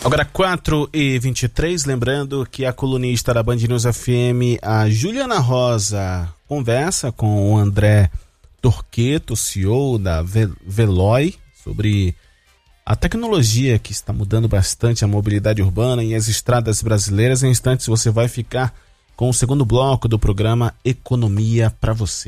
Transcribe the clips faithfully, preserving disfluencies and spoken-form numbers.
Agora quatro e vinte e três, lembrando que a colunista da Band News F M, a Juliana Rosa, conversa com o André Torqueto, C E O da Veloy, sobre a tecnologia que está mudando bastante a mobilidade urbana e as estradas brasileiras. Em instantes você vai ficar com o segundo bloco do programa Economia para você.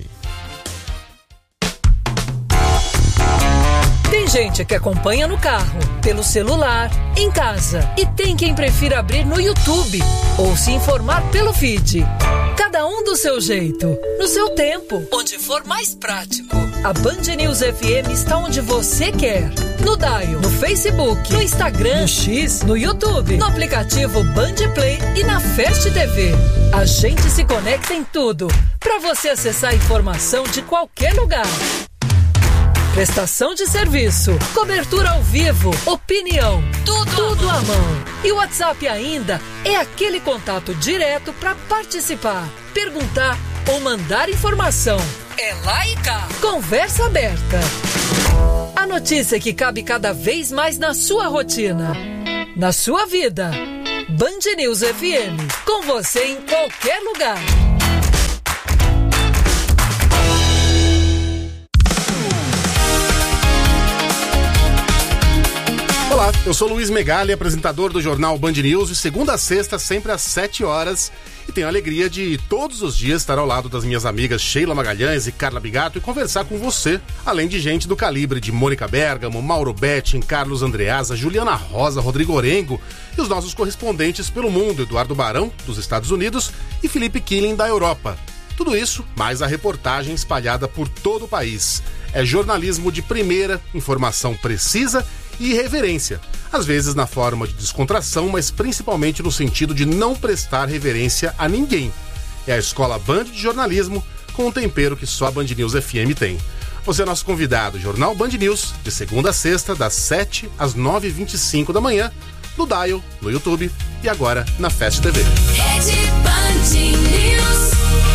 Tem gente que acompanha no carro, pelo celular, em casa, e tem quem prefira abrir no YouTube ou se informar pelo feed. Cada um do seu jeito, no seu tempo, onde for mais prático. A Band News F M está onde você quer. No Dial, no Facebook, no Instagram, no X, no YouTube, no aplicativo Band Play e na Fast T V. A gente se conecta em tudo, para você acessar a informação de qualquer lugar. Prestação de serviço, cobertura ao vivo, opinião, tudo, tudo à mão. E o WhatsApp ainda é aquele contato direto para participar, perguntar ou mandar informação. É lá e cá. Conversa aberta. A notícia que cabe cada vez mais na sua rotina, na sua vida. Band News F M, com você em qualquer lugar. Olá, eu sou Luiz Megali, apresentador do jornal Band News, de segunda a sexta, sempre às sete horas, e tenho a alegria de todos os dias estar ao lado das minhas amigas Sheila Magalhães e Carla Bigato e conversar com você, além de gente do calibre de Mônica Bergamo, Mauro Betting, Carlos Andreasa, Juliana Rosa, Rodrigo Orengo e os nossos correspondentes pelo mundo, Eduardo Barão, dos Estados Unidos, e Felipe Killing, da Europa. Tudo isso, mais a reportagem espalhada por todo o país. É jornalismo de primeira, informação precisa e reverência, às vezes na forma de descontração, mas principalmente no sentido de não prestar reverência a ninguém. É a Escola Band de Jornalismo, com um tempero que só a Band News F M tem. Você é nosso convidado, Jornal Band News, de segunda a sexta, das sete às nove e vinte e cinco da manhã, no Dial, no YouTube e agora na Fast T V. Rede Band News.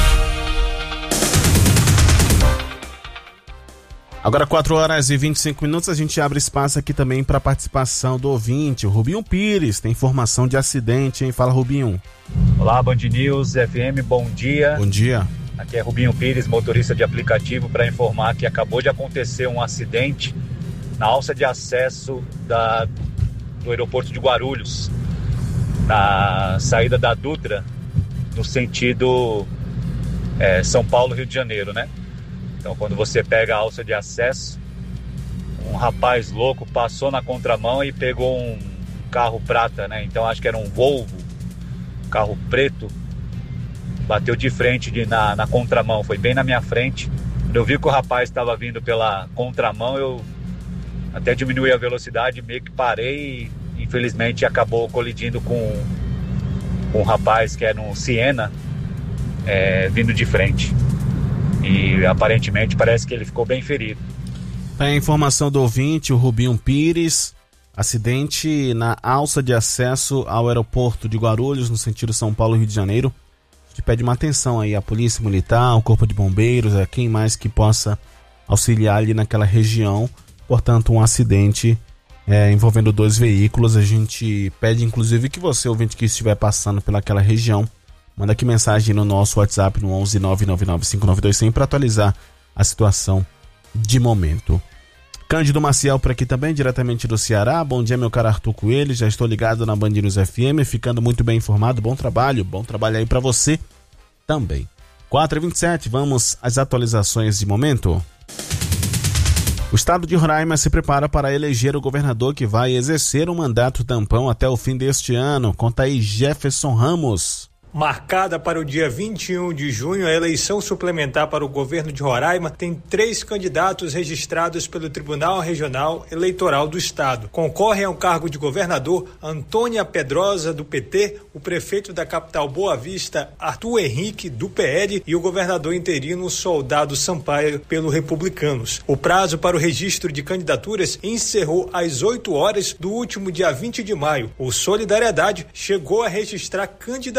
Agora quatro horas e vinte e cinco minutos, a gente abre espaço aqui também para a participação do ouvinte, o Rubinho Pires, tem informação de acidente, hein? Fala, Rubinho. Olá, Band News F M, bom dia. Bom dia. Aqui é Rubinho Pires, motorista de aplicativo, para informar que acabou de acontecer um acidente na alça de acesso da, do aeroporto de Guarulhos, na saída da Dutra, no sentido é, São Paulo, Rio de Janeiro, né? Então, quando você pega a alça de acesso, um rapaz louco passou na contramão e pegou um carro prata, né? Então, acho que era um Volvo, carro preto, bateu de frente de, na, na contramão, foi bem na minha frente. Quando eu vi que o rapaz estava vindo pela contramão, eu até diminuí a velocidade, meio que parei e, infelizmente, acabou colidindo com, com um rapaz que era um Siena, é, vindo de frente. E aparentemente parece que ele ficou bem ferido. Tá a informação do ouvinte, o Rubinho Pires, acidente na alça de acesso ao aeroporto de Guarulhos, no sentido São Paulo, Rio de Janeiro. A gente pede uma atenção aí à Polícia Militar, ao Corpo de Bombeiros, a quem mais que possa auxiliar ali naquela região. Portanto, um acidente é, envolvendo dois veículos. A gente pede inclusive que você, ouvinte que estiver passando pelaquela região, manda aqui mensagem no nosso WhatsApp no onze nove nove nove cinco nove dois zero zero para atualizar a situação de momento. Cândido Maciel por aqui também, diretamente do Ceará. Bom dia, meu caro Arthur Coelho. Já estou ligado na Band News F M, ficando muito bem informado. Bom trabalho, bom trabalho aí para você também. quatro e vinte e sete, vamos às atualizações de momento. O estado de Roraima se prepara para eleger o governador que vai exercer um mandato tampão até o fim deste ano. Conta aí, Jefferson Ramos. Marcada para o dia vinte e um de junho, a eleição suplementar para o governo de Roraima tem três candidatos registrados pelo Tribunal Regional Eleitoral do Estado. Concorrem ao cargo de governador Antônia Pedrosa, do P T, o prefeito da capital Boa Vista, Arthur Henrique, do P L, e o governador interino Soldado Sampaio, pelo Republicanos. O prazo para o registro de candidaturas encerrou às oito horas do último dia vinte de maio. O Solidariedade chegou a registrar candidatura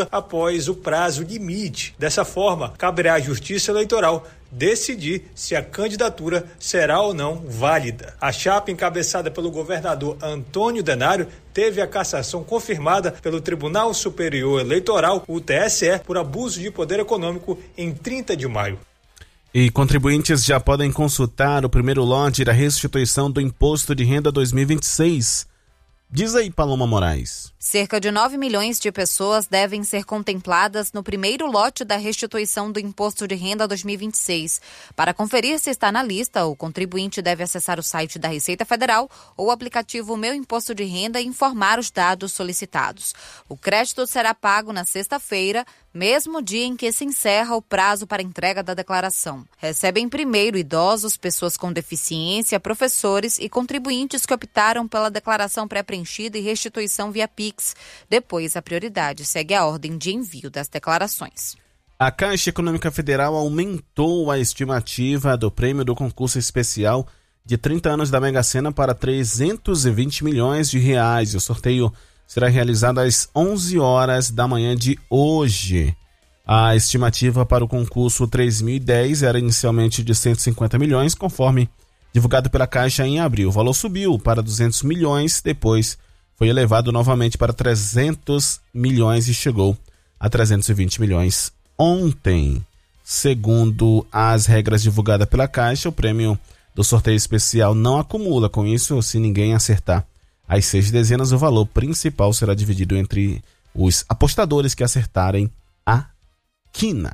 após o prazo limite. Dessa forma, caberá à Justiça Eleitoral decidir se a candidatura será ou não válida. A chapa encabeçada pelo governador Antônio Denário teve a cassação confirmada pelo Tribunal Superior Eleitoral, o T S E, por abuso de poder econômico em trinta de maio. E contribuintes já podem consultar o primeiro lote da restituição do Imposto de Renda dois mil e vinte e seis. Diz aí, Paloma Moraes. Cerca de nove milhões de pessoas devem ser contempladas no primeiro lote da restituição do Imposto de Renda dois mil e vinte e seis. Para conferir se está na lista, o contribuinte deve acessar o site da Receita Federal ou o aplicativo Meu Imposto de Renda e informar os dados solicitados. O crédito será pago na sexta-feira, mesmo dia em que se encerra o prazo para entrega da declaração. Recebem primeiro idosos, pessoas com deficiência, professores e contribuintes que optaram pela declaração pré-preenchida e restituição via Pix. Depois, a prioridade segue a ordem de envio das declarações. A Caixa Econômica Federal aumentou a estimativa do prêmio do concurso especial de trinta anos da Mega Sena para trezentos e vinte milhões de reais. O sorteio será realizado às onze horas da manhã de hoje. A estimativa para o concurso três mil e dez era inicialmente de cento e cinquenta milhões, conforme divulgado pela Caixa em abril. O valor subiu para duzentos milhões, depois foi elevado novamente para trezentos milhões e chegou a trezentos e vinte milhões ontem. Segundo as regras divulgadas pela Caixa, o prêmio do sorteio especial não acumula. Com isso, se ninguém acertar as seis dezenas, o valor principal será dividido entre os apostadores que acertarem a quina.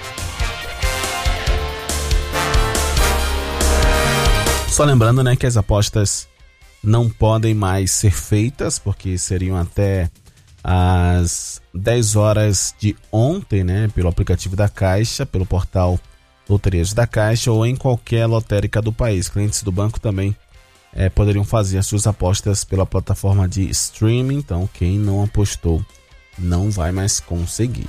Só lembrando, né, que as apostas não podem mais ser feitas, porque seriam até às dez horas de ontem, né, pelo aplicativo da Caixa, pelo portal Loterias da Caixa ou em qualquer lotérica do país. Clientes do banco também é, poderiam fazer as suas apostas pela plataforma de streaming, então quem não apostou não vai mais conseguir.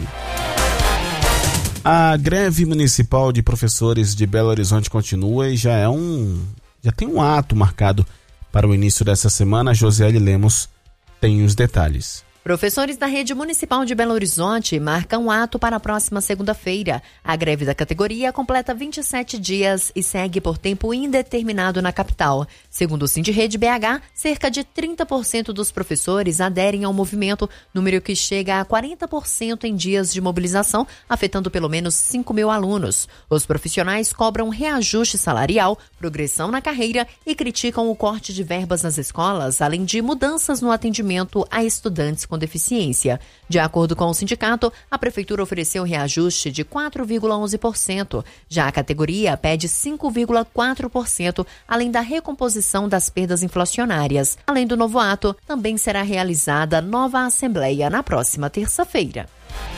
A greve municipal de professores de Belo Horizonte continua e já é um já tem um ato marcado para o início dessa semana. Josiele Lemos tem os detalhes. Professores da Rede Municipal de Belo Horizonte marcam um ato para a próxima segunda-feira. A greve da categoria completa vinte e sete dias e segue por tempo indeterminado na capital. Segundo o Sindirrede B H, cerca de trinta por cento dos professores aderem ao movimento, número que chega a quarenta por cento em dias de mobilização, afetando pelo menos cinco mil alunos. Os profissionais cobram reajuste salarial, progressão na carreira e criticam o corte de verbas nas escolas, além de mudanças no atendimento a estudantes com deficiência. De acordo com o sindicato, a prefeitura ofereceu reajuste de quatro vírgula onze por cento. Já a categoria pede cinco vírgula quatro por cento, além da recomposição das perdas inflacionárias. Além do novo ato, também será realizada nova assembleia na próxima terça-feira.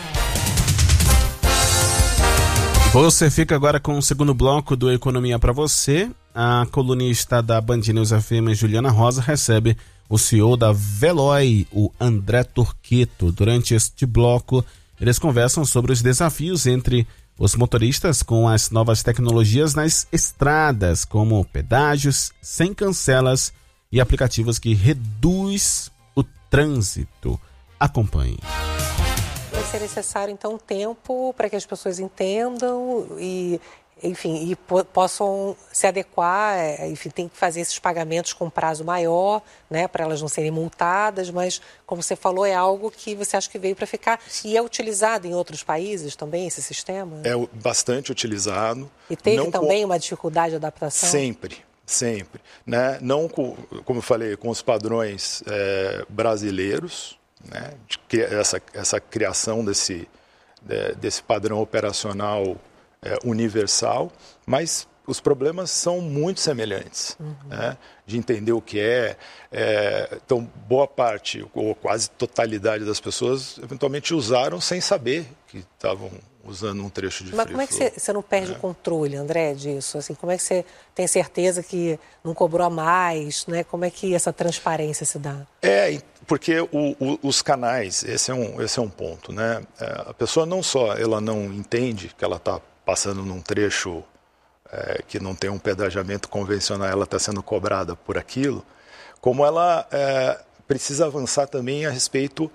Você fica agora com o segundo bloco do Economia para você. A colunista da Band News F M, Juliana Rosa, recebe o C E O da Veloy, o André Turqueto. Durante este bloco, eles conversam sobre os desafios entre os motoristas com as novas tecnologias nas estradas, como pedágios sem cancelas e aplicativos que reduz o trânsito. Acompanhe. Vai ser necessário, então, tempo para que as pessoas entendam e, enfim, e po- possam se adequar, enfim, tem que fazer esses pagamentos com prazo maior, né, para elas não serem multadas, mas, como você falou, é algo que você acha que veio para ficar e é utilizado em outros países também, esse sistema? É bastante utilizado. E teve não também com... uma dificuldade de adaptação? Sempre, sempre. Né? Não, com, como eu falei, com os padrões é, brasileiros, né? De, essa, essa criação desse, de, desse padrão operacional é, universal, mas os problemas são muito semelhantes, uhum. né? De entender o que é, é. Então, boa parte, ou quase totalidade das pessoas, eventualmente usaram sem saber que estavam usando um trecho de free flow. Mas como é que você, você não perde é. o controle, André, disso? Assim, como é que você tem certeza que não cobrou a mais? Né? Como é que essa transparência se dá? É, porque o, o, os canais, esse é um, esse é um ponto, né? É, a pessoa não só ela não entende que ela está passando num trecho é, que não tem um pedagiamento convencional, ela está sendo cobrada por aquilo, como ela é, precisa avançar também a respeito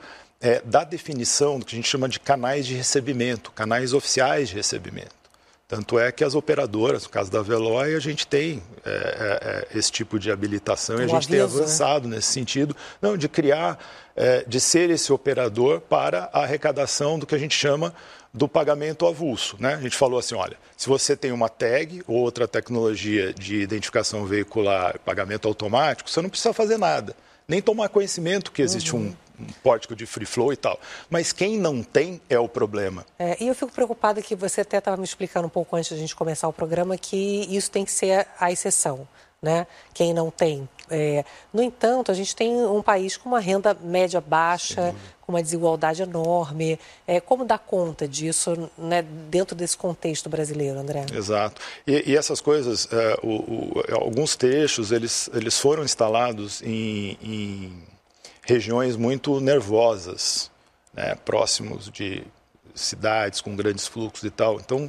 é, da definição do que a gente chama de canais de recebimento, canais oficiais de recebimento. Tanto é que as operadoras, no caso da Veloy, a gente tem é, é, esse tipo de habilitação e a gente aviso, tem avançado né? nesse sentido, não, de criar, é, de ser esse operador para a arrecadação do que a gente chama do pagamento avulso. Né? A gente falou assim, olha, se você tem uma tag ou outra tecnologia de identificação veicular, pagamento automático, você não precisa fazer nada, nem tomar conhecimento que existe uhum. um um pórtico de free flow e tal. Mas quem não tem é o problema. É, e eu fico preocupada que você até estava me explicando um pouco antes da gente começar o programa que isso tem que ser a exceção, né? Quem não tem. É, no entanto, a gente tem um país com uma renda média baixa, Sim. com uma desigualdade enorme. É, como dar conta disso, né, dentro desse contexto brasileiro, André? Exato. E, e essas coisas, é, o, o, alguns trechos, eles, eles foram instalados em... em regiões muito nervosas, né, próximos de cidades com grandes fluxos e tal. Então,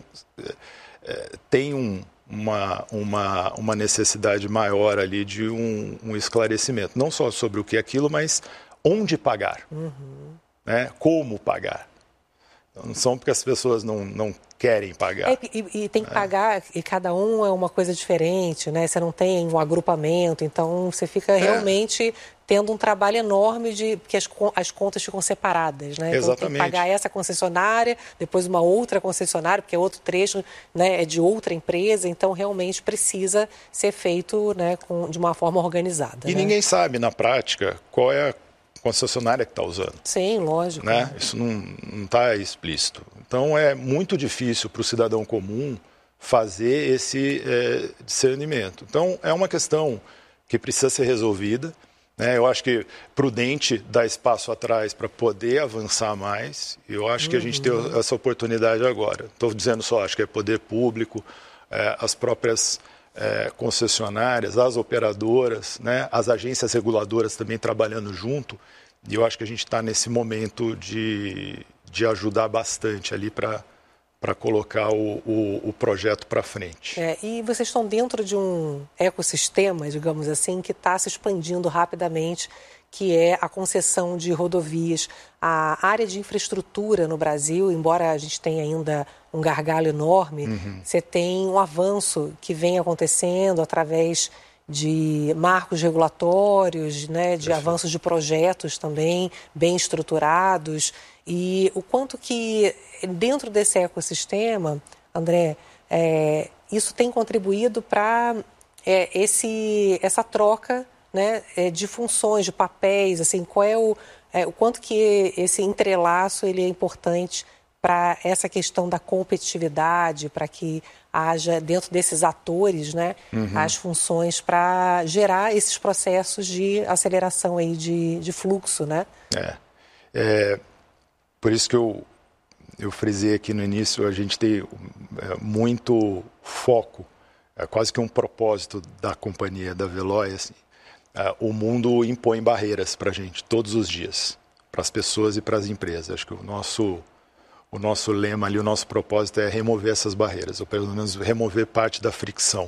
é, tem um, uma, uma, uma necessidade maior ali de um, um esclarecimento, não só sobre o que é aquilo, mas onde pagar, uhum. né, como pagar. Então, não são porque as pessoas não, não querem pagar. É, e, e tem que é. pagar, e cada um é uma coisa diferente, né? Você não tem um agrupamento, então você fica é. realmente tendo um trabalho enorme de porque as, as contas ficam separadas, né? Então Exatamente. Tem que pagar essa concessionária, depois uma outra concessionária, porque é outro trecho, né, é de outra empresa, então realmente precisa ser feito, né, com, de uma forma organizada. E né? ninguém sabe, na prática, qual é a concessionária que está usando. Sim, lógico. Né? Isso não está explícito. Então, é muito difícil para o cidadão comum fazer esse é, discernimento. Então, é uma questão que precisa ser resolvida. Né? Eu acho que prudente dar espaço atrás para poder avançar mais. Eu acho uhum. que a gente tem essa oportunidade agora. Estou dizendo só, acho que é poder público, é, as próprias é, concessionárias, as operadoras, né? As agências reguladoras também trabalhando junto. E eu acho que a gente está nesse momento de, de ajudar bastante ali para para colocar o, o, o projeto para frente. É, e vocês estão dentro de um ecossistema, digamos assim, que está se expandindo rapidamente, que é a concessão de rodovias. A área de infraestrutura no Brasil, embora a gente tenha ainda um gargalo enorme, uhum. você tem um avanço que vem acontecendo através de marcos regulatórios, né, de Perfeito. avanços de projetos também bem estruturados. E o quanto que dentro desse ecossistema, André, é, isso tem contribuído para é, esse, essa troca, né, de funções, de papéis, assim, qual é o, é, o quanto que esse entrelaço ele é importante para essa questão da competitividade, para que haja dentro desses atores, né, uhum. as funções para gerar esses processos de aceleração aí de, de fluxo, né? É, é, por isso que eu, eu frisei aqui no início, a gente tem é, muito foco, é quase que um propósito da companhia, da Veloy, assim, é, o mundo impõe barreiras para a gente todos os dias, para as pessoas e para as empresas. Acho que o nosso... O nosso lema ali, o nosso propósito é remover essas barreiras, ou pelo menos remover parte da fricção.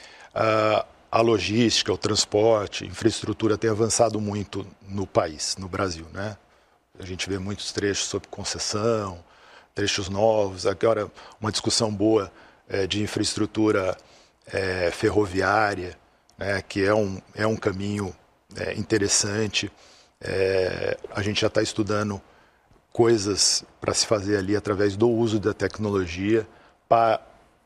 Uh, a logística, o transporte, a infraestrutura tem avançado muito no país, no Brasil, né? A gente vê muitos trechos sobre concessão, trechos novos, agora uma discussão boa é, de infraestrutura é, ferroviária, né, que é um, é um caminho é, interessante. É, a gente já está estudando coisas para se fazer ali através do uso da tecnologia para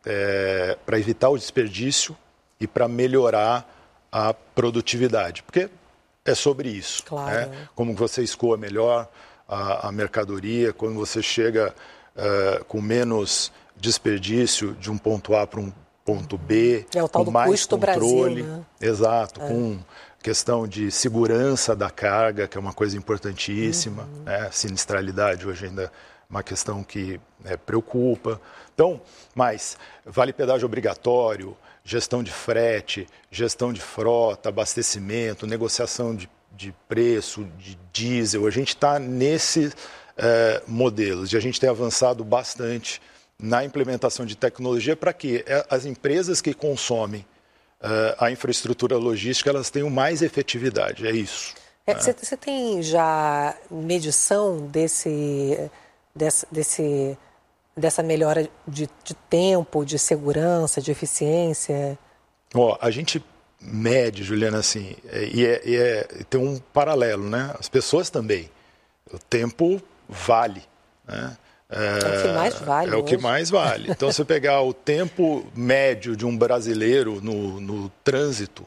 é, para evitar o desperdício e para melhorar a produtividade, porque é sobre isso. Claro. Né? Como você escoa melhor a, a mercadoria, como você chega uh, com menos desperdício de um ponto A para um ponto B, é o tal com do mais custo controle. Brasil, né? Exato, é. com questão de segurança da carga, que é uma coisa importantíssima, uhum. né? Sinistralidade hoje ainda é uma questão que é, preocupa. Então, mas vale pedágio obrigatório, gestão de frete, gestão de frota, abastecimento, negociação de, de preço, de diesel, a gente está nesses é, modelos e a gente tem avançado bastante na implementação de tecnologia para que as empresas que consomem Uh, a infraestrutura logística, elas tenham mais efetividade, é isso. Você é, tem já medição desse, desse, desse, dessa melhora de, de tempo, de segurança, de eficiência? Ó, a gente mede, Juliana, assim, e, é, e é, tem um paralelo, né? As pessoas também. O tempo vale, né? É, é o que mais vale. É hoje. O que mais vale. Então, se você pegar o tempo médio de um brasileiro no, no trânsito,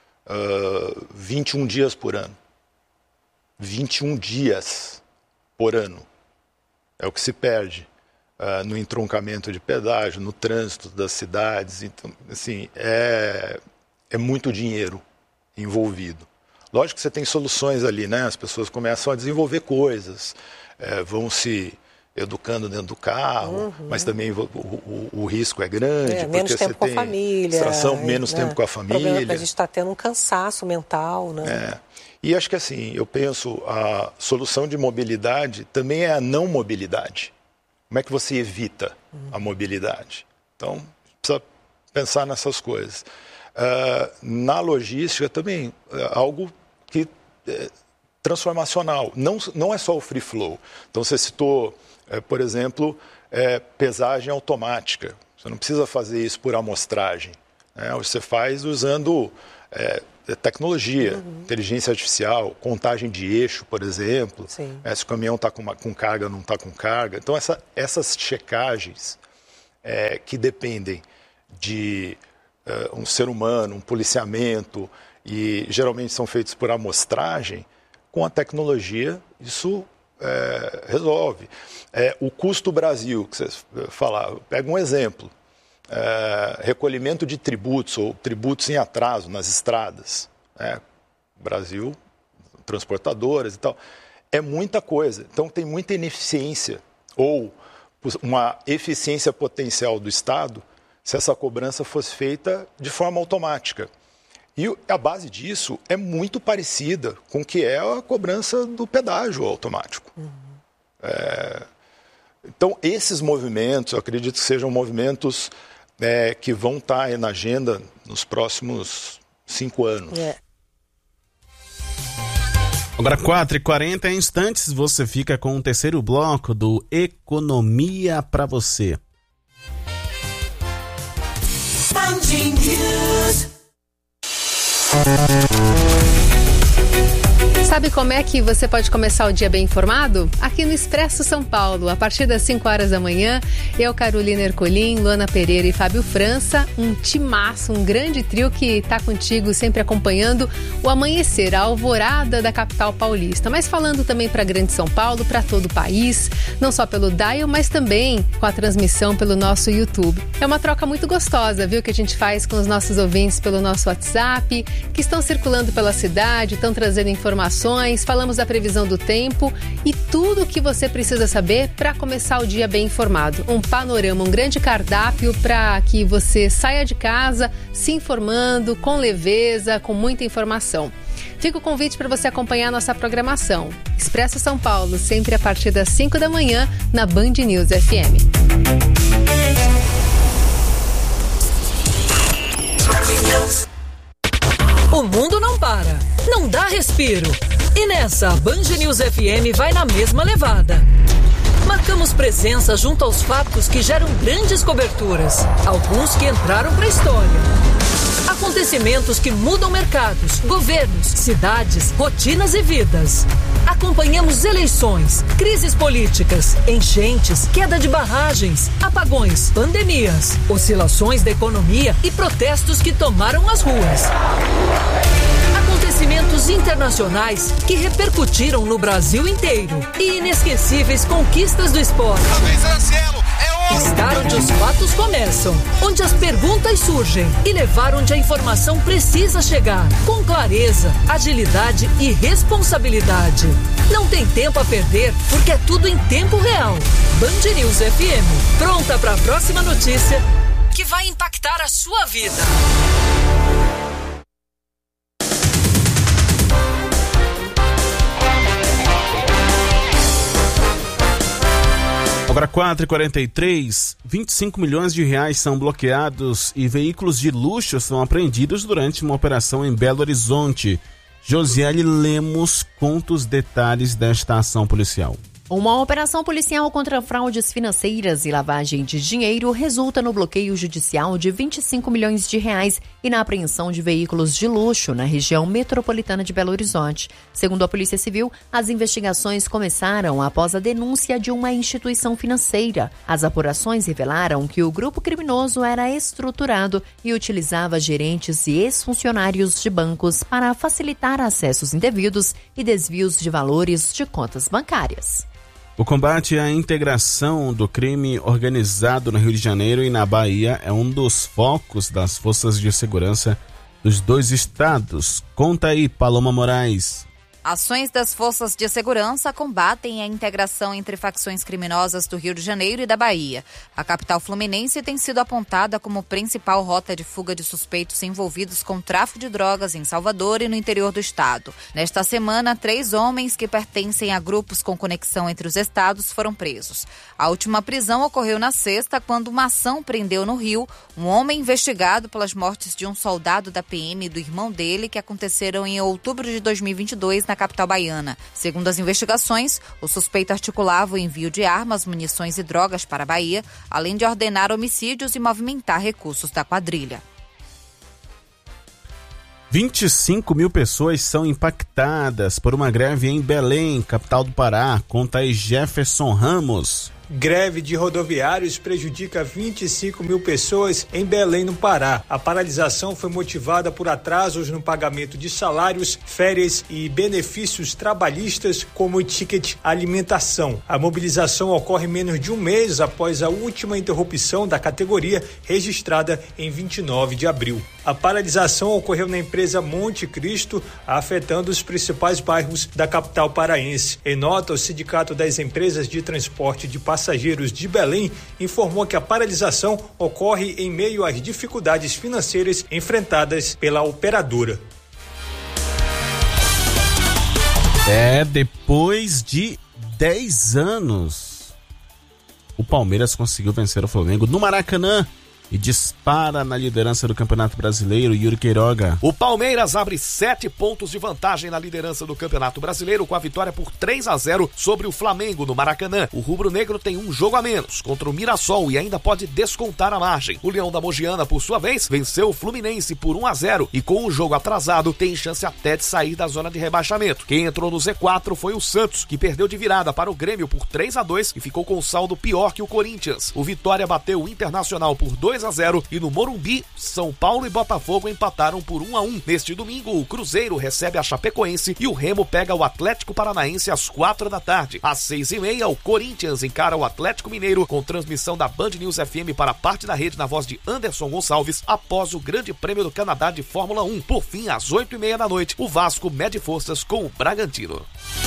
uh, vinte e um dias por ano. vinte e um dias por ano. É o que se perde uh, no entroncamento de pedágio, no trânsito das cidades. Então, assim, é, é muito dinheiro envolvido. Lógico que você tem soluções ali, né? As pessoas começam a desenvolver coisas, é, vão se educando dentro do carro, uhum. mas também o, o, o risco é grande, é, porque menos tempo você com tem a família, distração, menos né? tempo com a família. A gente está tendo um cansaço mental, né? É. E acho que assim, eu penso, a solução de mobilidade também é a não mobilidade. Como é que você evita uhum. a mobilidade? Então, precisa pensar nessas coisas. Uh, na logística também, uh, algo que é transformacional. Não, não é só o free flow. Então, você citou, é, por exemplo, é, pesagem automática. Você não precisa fazer isso por amostragem. Né? Você faz usando é, tecnologia, uhum. inteligência artificial, contagem de eixo, por exemplo. É, se o caminhão está com, com carga ou não está com carga. Então, essa, essas checagens é, que dependem de é, um ser humano, um policiamento, e geralmente são feitos por amostragem, com a tecnologia isso é, resolve. É, o custo Brasil, que vocês falaram, pega um exemplo, é, recolhimento de tributos ou tributos em atraso nas estradas, né? Brasil, transportadoras e tal, é muita coisa, então tem muita ineficiência ou uma eficiência potencial do Estado se essa cobrança fosse feita de forma automática. E a base disso é muito parecida com o que é a cobrança do pedágio automático. Uhum. É, então, esses movimentos, eu acredito que sejam movimentos é, que vão estar aí na agenda nos próximos cinco anos. É. Agora, quatro e quarenta instantes, você fica com o terceiro bloco do Economia para Você. Sabe como é que você pode começar o dia bem informado? Aqui no Expresso São Paulo, a partir das cinco horas da manhã, eu, Carolina Ercolim, Luana Pereira e Fábio França, um timaço, um grande trio que está contigo sempre acompanhando o amanhecer, a alvorada da capital paulista, mas falando também para Grande São Paulo, para todo o país, não só pelo dial, mas também com a transmissão pelo nosso YouTube. É uma troca muito gostosa, viu, que a gente faz com os nossos ouvintes pelo nosso WhatsApp, que estão circulando pela cidade, estão trazendo informações, falamos da previsão do tempo e tudo o que você precisa saber para começar o dia bem informado. Um panorama, um grande cardápio para que você saia de casa se informando com leveza, com muita informação. Fica o convite para você acompanhar a nossa programação. Expresso São Paulo, sempre a partir das cinco da manhã, na Band News F M. O mundo não para, não dá respiro. E nessa, a Band News F M vai na mesma levada. Marcamos presença junto aos fatos que geram grandes coberturas, alguns que entraram para a história. Acontecimentos que mudam mercados, governos, cidades, rotinas e vidas. Acompanhamos eleições, crises políticas, enchentes, queda de barragens, apagões, pandemias, oscilações da economia e protestos que tomaram as ruas. Acontecimentos internacionais que repercutiram no Brasil inteiro e inesquecíveis conquistas do esporte. Estar onde os fatos começam, onde as perguntas surgem e levar onde a informação precisa chegar, com clareza, agilidade e responsabilidade. Não tem tempo a perder, porque é tudo em tempo real. Band News F M, pronta para a próxima notícia que vai impactar a sua vida. Agora quatro e quarenta e três, vinte e cinco milhões de reais são bloqueados e veículos de luxo são apreendidos durante uma operação em Belo Horizonte. Josiele Lemos conta os detalhes desta ação policial. Uma operação policial contra fraudes financeiras e lavagem de dinheiro resulta no bloqueio judicial de vinte e cinco milhões de reais e na apreensão de veículos de luxo na região metropolitana de Belo Horizonte. Segundo a Polícia Civil, as investigações começaram após a denúncia de uma instituição financeira. As apurações revelaram que o grupo criminoso era estruturado e utilizava gerentes e ex-funcionários de bancos para facilitar acessos indevidos e desvios de valores de contas bancárias. O combate à integração do crime organizado no Rio de Janeiro e na Bahia é um dos focos das forças de segurança dos dois estados. Conta aí, Paloma Moraes. Ações das forças de segurança combatem a integração entre facções criminosas do Rio de Janeiro e da Bahia. A capital fluminense tem sido apontada como principal rota de fuga de suspeitos envolvidos com tráfico de drogas em Salvador e no interior do estado. Nesta semana, três homens que pertencem a grupos com conexão entre os estados foram presos. A última prisão ocorreu na sexta, quando uma ação prendeu no Rio um homem investigado pelas mortes de um soldado da P M e do irmão dele, que aconteceram em outubro de dois mil e vinte e dois na capital baiana. Segundo as investigações, o suspeito articulava o envio de armas, munições e drogas para a Bahia, além de ordenar homicídios e movimentar recursos da quadrilha. vinte e cinco mil pessoas são impactadas por uma greve em Belém, capital do Pará. Conta aí, Jefferson Ramos. Greve de rodoviários prejudica vinte e cinco mil pessoas em Belém, no Pará. A paralisação foi motivada por atrasos no pagamento de salários, férias e benefícios trabalhistas, como ticket alimentação. A mobilização ocorre menos de um mês após a última interrupção da categoria, registrada em vinte e nove de abril. A paralisação ocorreu na empresa Monte Cristo, afetando os principais bairros da capital paraense. Em nota, o Sindicato das Empresas de Transporte de Passageiros de Belém informou que a paralisação ocorre em meio às dificuldades financeiras enfrentadas pela operadora. É, depois de dez anos, o Palmeiras conseguiu vencer o Flamengo no Maracanã e dispara na liderança do Campeonato Brasileiro. Yuri Queiroga. O Palmeiras abre sete pontos de vantagem na liderança do Campeonato Brasileiro com a vitória por três a zero sobre o Flamengo no Maracanã. O rubro-negro tem um jogo a menos contra o Mirassol e ainda pode descontar a margem. O Leão da Mogiana, por sua vez, venceu o Fluminense por um a zero e com o jogo atrasado tem chance até de sair da zona de rebaixamento. Quem entrou no Z quatro foi o Santos, que perdeu de virada para o Grêmio por três a dois e ficou com um saldo pior que o Corinthians. O Vitória bateu o Internacional por dois a zero e no Morumbi, São Paulo e Botafogo empataram por um a um. Neste domingo, o Cruzeiro recebe a Chapecoense e o Remo pega o Atlético Paranaense às quatro da tarde. Às seis e meia, o Corinthians encara o Atlético Mineiro com transmissão da Band News F M para parte da rede na voz de Anderson Gonçalves após o Grande Prêmio do Canadá de Fórmula um. Por fim, às oito e meia da noite, o Vasco mede forças com o Bragantino.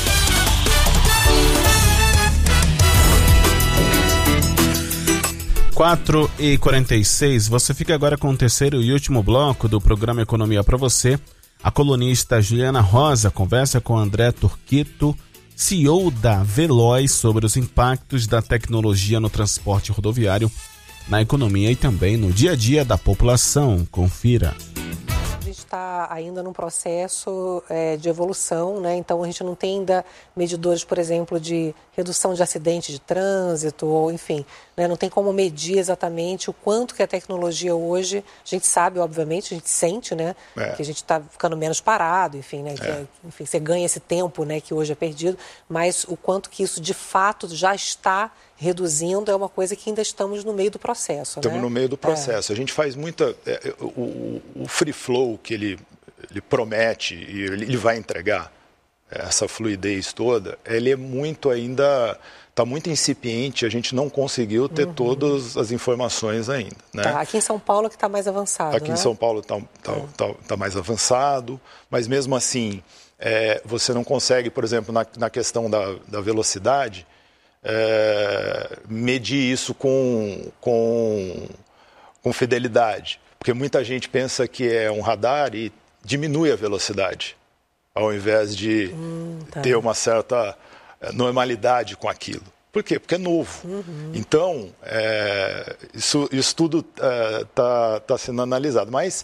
quatro e quarenta e seis, você fica agora com o terceiro e último bloco do programa Economia para você. A colunista Juliana Rosa conversa com André Turquito, C E O da Veloz, sobre os impactos da tecnologia no transporte rodoviário, na economia e também no dia a dia da população. Confira. A gente está ainda num processo é, de evolução, né? Então a gente não tem ainda medidores, por exemplo, de redução de acidentes de trânsito, ou enfim, né? Não tem como medir exatamente o quanto que a tecnologia hoje, a gente sabe, obviamente, a gente sente, né? É. Que a gente está ficando menos parado, enfim, né? Que, é. enfim, você ganha esse tempo, né? Que hoje é perdido, mas o quanto que isso de fato já está reduzindo é uma coisa que ainda estamos no meio do processo. Estamos né? no meio do processo. É. A gente faz muita... É, o, o free flow que ele, ele promete e ele, ele vai entregar, essa fluidez toda, ele é muito ainda... Está muito incipiente, a gente não conseguiu ter uhum. todas as informações ainda. Né? Tá, aqui em São Paulo que está mais avançado, Aqui né? em São Paulo está tá, é. tá, tá mais avançado, mas mesmo assim, é, você não consegue, por exemplo, na, na questão da, da velocidade... É, medir isso com, com, com fidelidade, porque muita gente pensa que é um radar e diminui a velocidade, ao invés de hum, tá. ter uma certa normalidade com aquilo. Por quê? Porque é novo. Uhum. Então, é, isso, isso tudo está é, tá sendo analisado, mas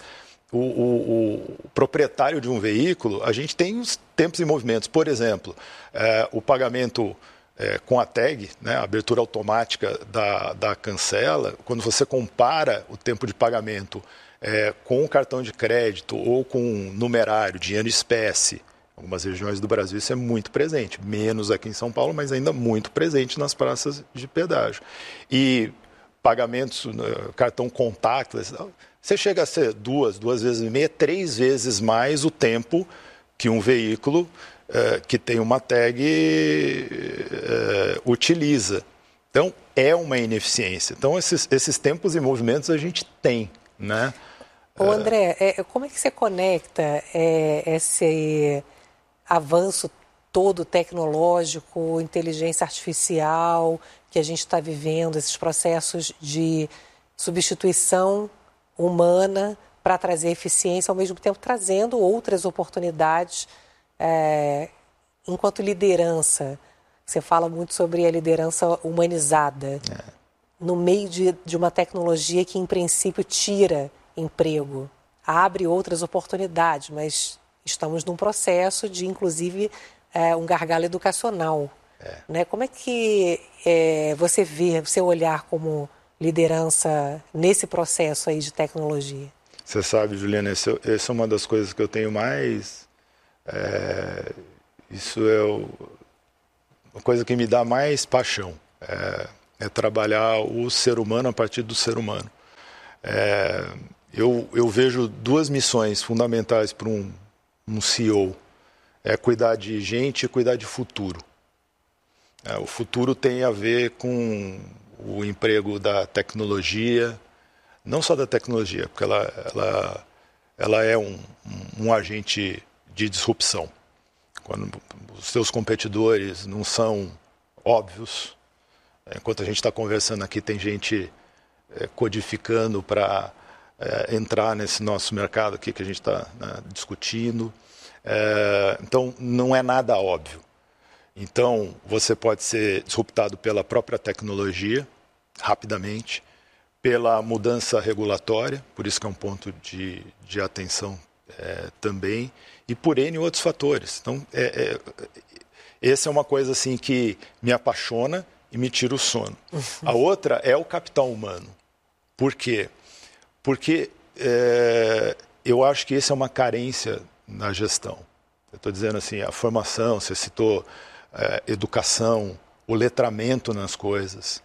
o, o, o proprietário de um veículo, a gente tem os tempos e movimentos. Por exemplo, é, o pagamento é, com a tag, né, a abertura automática da, da cancela, quando você compara o tempo de pagamento é, com o cartão de crédito ou com numerário, dinheiro em espécie, algumas regiões do Brasil isso é muito presente, menos aqui em São Paulo, mas ainda muito presente nas praças de pedágio. E pagamentos, cartão contactless, você chega a ser duas, duas vezes e meia, três vezes mais o tempo que um veículo eh, que tem uma tag eh, utiliza. Então, é uma ineficiência. Então, esses, esses tempos e movimentos a gente tem, né? Ô André, é, como é que você conecta é, esse avanço todo tecnológico, inteligência artificial que a gente está vivendo, esses processos de substituição humana para trazer eficiência, ao mesmo tempo trazendo outras oportunidades é, enquanto liderança? Você fala muito sobre a liderança humanizada, é. no meio de, de uma tecnologia que, em princípio, tira emprego, abre outras oportunidades, mas estamos num processo de, inclusive, é, um gargalo educacional. É. Né? Como é que é, você vê, seu olhar como liderança nesse processo aí de tecnologia? Você sabe, Juliana, essa é uma das coisas que eu tenho mais... É, isso é o, a coisa que me dá mais paixão. É, é trabalhar o ser humano a partir do ser humano. É, eu, eu vejo duas missões fundamentais para um, um C E O. É cuidar de gente e cuidar de futuro. É, o futuro tem a ver com o emprego da tecnologia, não só da tecnologia, porque ela, ela, ela é um, um, um agente de disrupção. Quando os seus competidores não são óbvios, enquanto a gente está conversando aqui, tem gente é, codificando para é, entrar nesse nosso mercado aqui que a gente está, né, discutindo. É, então, não é nada óbvio. Então, você pode ser disruptado pela própria tecnologia, rapidamente, pela mudança regulatória, por isso que é um ponto de, de atenção é, também, e por N outros fatores. Então, é, é, essa é uma coisa assim, que me apaixona e me tira o sono. A outra é o capital humano. Por quê? Porque é, eu acho que essa é uma carência na gestão. Eu estou dizendo assim, a formação, você citou é, educação, o letramento nas coisas.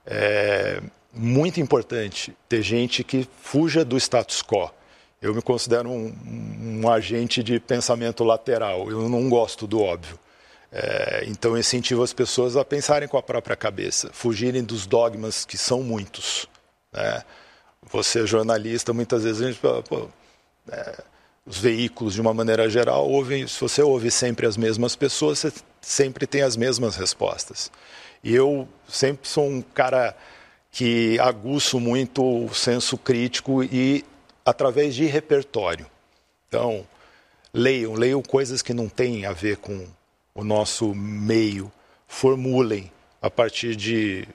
É muito importante ter gente que fuja do status quo. Eu me considero um, um agente de pensamento lateral, eu não gosto do óbvio. É, então eu incentivo as pessoas a pensarem com a própria cabeça, fugirem dos dogmas que são muitos. Né? Você é jornalista, muitas vezes a gente fala, pô, é, os veículos de uma maneira geral, ouvem, se você ouve sempre as mesmas pessoas, você sempre tem as mesmas respostas. E eu sempre sou um cara que aguço muito o senso crítico e através de repertório. Então, leiam, leiam coisas que não têm a ver com o nosso meio, formulem a partir de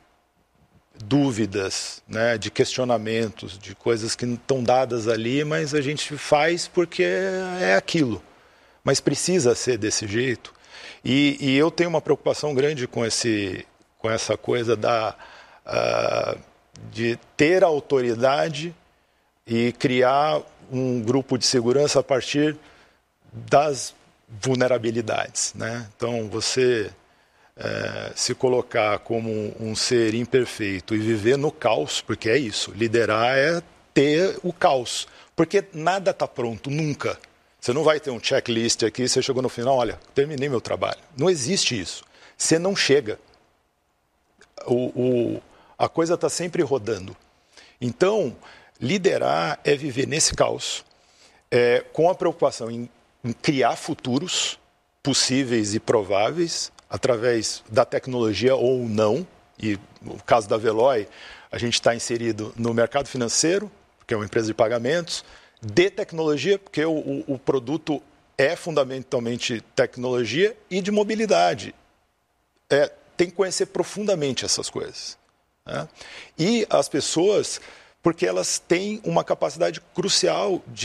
dúvidas, né, de questionamentos, de coisas que não estão dadas ali, mas a gente faz porque é aquilo. Mas precisa ser desse jeito. E, e eu tenho uma preocupação grande com, esse, com essa coisa da, uh, de ter autoridade e criar um grupo de segurança a partir das vulnerabilidades. Né? Então, você é, se colocar como um, um ser imperfeito e viver no caos, porque é isso, liderar é ter o caos, porque nada está pronto, nunca. Você não vai ter um checklist aqui, você chegou no final, olha, terminei meu trabalho. Não existe isso. Você não chega. O, o, a coisa está sempre rodando. Então, liderar é viver nesse caos, é, com a preocupação em, em criar futuros possíveis e prováveis, através da tecnologia ou não. E no caso da Veloy, a gente está inserido no mercado financeiro, que é uma empresa de pagamentos, de tecnologia, porque o, o, o produto é fundamentalmente tecnologia, e de mobilidade. É, tem que conhecer profundamente essas coisas. Né? E as pessoas, porque elas têm uma capacidade crucial de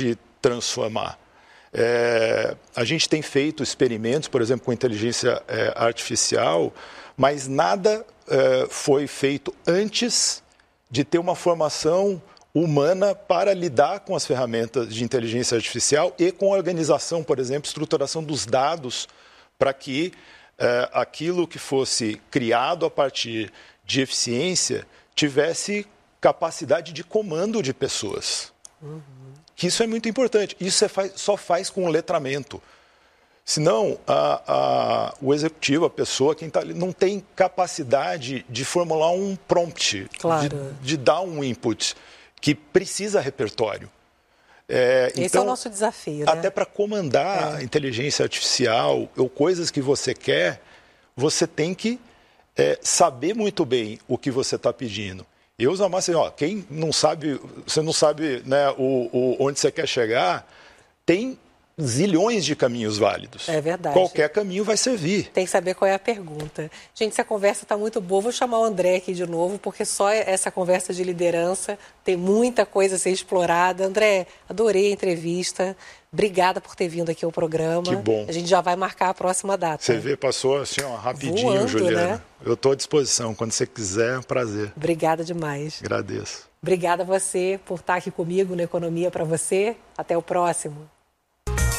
transformar. É, a gente tem feito experimentos, por exemplo, com inteligência é, artificial, mas nada é, foi feito antes de ter uma formação humana para lidar com as ferramentas de inteligência artificial e com a organização, por exemplo, estruturação dos dados para que é, aquilo que fosse criado a partir de eficiência tivesse capacidade de comando de pessoas. Uhum. Que isso é muito importante. Isso é faz, só faz com o letramento. Senão, a, a, o executivo, a pessoa, quem está ali, não tem capacidade de formular um prompt, claro. de, de dar um input, que precisa repertório. É, Esse então, é o nosso desafio, né? Até para comandar é. a inteligência artificial ou coisas que você quer, você tem que é, saber muito bem o que você está pedindo. Eu uso a máxima, ó, quem não sabe, você não sabe, né, o, o, onde você quer chegar, tem zilhões de caminhos válidos. É verdade. Qualquer caminho vai servir. Tem que saber qual é a pergunta. Gente, se a conversa está muito boa, vou chamar o André aqui de novo, porque só essa conversa de liderança tem muita coisa a ser explorada. André, adorei a entrevista. Obrigada por ter vindo aqui ao programa. Que bom. A gente já vai marcar a próxima data. Você vê, passou assim, ó, rapidinho, voando, Juliana. Né? Eu estou à disposição. Quando você quiser, é um prazer. Obrigada demais. Agradeço. Obrigada a você por estar aqui comigo no Economia para Você. Até o próximo.